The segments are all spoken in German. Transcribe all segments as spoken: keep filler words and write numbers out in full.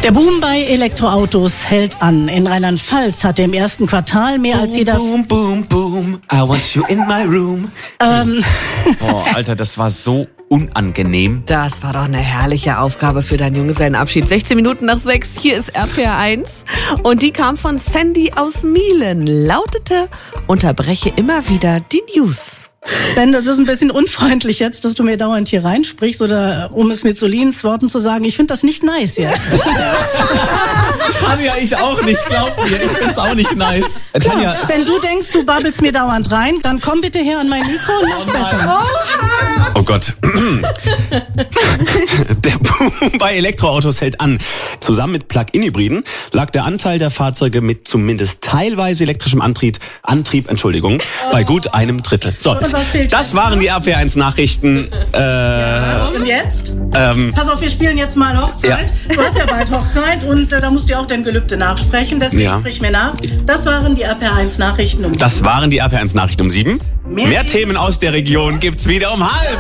Der Boom bei Elektroautos hält an. In Rheinland-Pfalz hatte im ersten Quartal mehr als jeder... Boom, boom, boom, I want you in my room. Ähm, Boah, Alter, das war so unangenehm. Das war doch eine herrliche Aufgabe für deinen Junggesellenabschied. sechzehn Minuten nach sechs, hier ist R P R eins. Und die kam von Sandy aus Mielen. Lautete, unterbreche immer wieder die News. Ben, das ist ein bisschen unfreundlich jetzt, dass du mir dauernd hier reinsprichst oder um es mit Solins Worten zu sagen, ich finde das nicht nice jetzt. Kann ja ich auch nicht, glaub mir, ich find's auch nicht nice. Klar, Tanja, wenn du denkst, du babbelst mir dauernd rein, dann komm bitte her an mein Mikro und mach's besser. oh Gott. Der Boom bei Elektroautos hält an. Zusammen mit Plug-in-Hybriden lag der Anteil der Fahrzeuge mit zumindest teilweise elektrischem Antrieb, Antrieb, Entschuldigung, bei gut einem Drittel. So, Und was fehlt das jetzt waren die R P R eins Nachrichten. Äh, Und jetzt? ähm, Pass auf, wir spielen jetzt mal Hochzeit. Du hast ja bald Hochzeit und äh, da musst du auch dein Gelübde nachsprechen. Deswegen Ja. sprich mir nach. Das waren die R P R eins Nachrichten um Das waren die R P R eins Nachrichten um sieben. Mehr Mehr Themen aus der Region gibt's wieder um halb.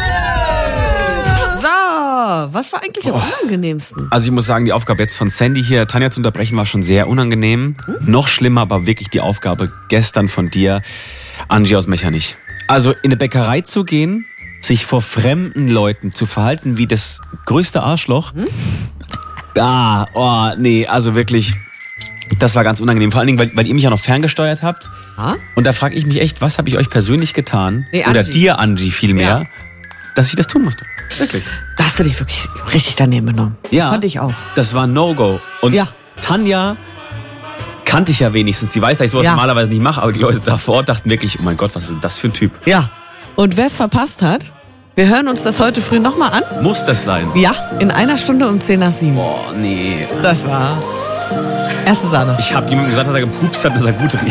So, was war eigentlich am unangenehmsten? Also ich muss sagen, die Aufgabe jetzt von Sandy hier, Tanja zu unterbrechen, war schon sehr unangenehm. Noch schlimmer, aber wirklich die Aufgabe gestern von dir, Angie aus Mechernich. Also in eine Bäckerei zu gehen, sich vor fremden Leuten zu verhalten wie das größte Arschloch. Hm? Ah, oh, nee, also wirklich, das war ganz unangenehm. Vor allen Dingen, weil, weil ihr mich ja noch ferngesteuert habt. Ha? Und da frage ich mich echt, was habe ich euch persönlich getan? Nee, Oder Angie. dir, Angie, vielmehr, Ja. dass ich das tun musste. Wirklich. Da hast du dich wirklich richtig daneben genommen. Ja. Fand ich auch. Das war ein No-Go. Und Ja. Tanja kannte ich ja wenigstens. Die weiß, dass ich sowas Ja. normalerweise nicht mache, aber die Leute da vor Ort dachten wirklich, oh mein Gott, was ist denn das für ein Typ? Ja. Und wer es verpasst hat, wir hören uns das heute früh nochmal an. Muss das sein? Ja, in einer Stunde um zehn nach sieben. Boah, nee. Das war erste Sahne. Ich habe jemandem gesagt, dass er gepupst hat, dass er gut riecht.